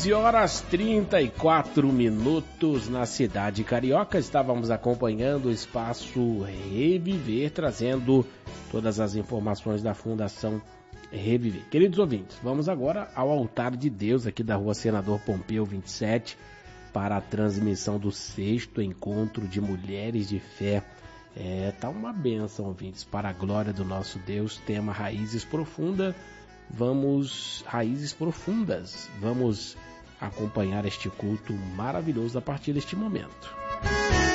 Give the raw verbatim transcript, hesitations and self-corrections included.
onze horas e trinta e quatro minutos na cidade carioca. Estávamos acompanhando o Espaço Reviver, trazendo todas as informações da Fundação Reviver. Queridos ouvintes, vamos agora ao altar de Deus aqui da rua Senador Pompeu vinte e sete para a transmissão do sexto encontro de mulheres de fé. É, tá uma bênção, ouvintes, para a glória do nosso Deus, tema Raízes Profundas. Vamos, raízes profundas, vamos acompanhar este culto maravilhoso a partir deste momento.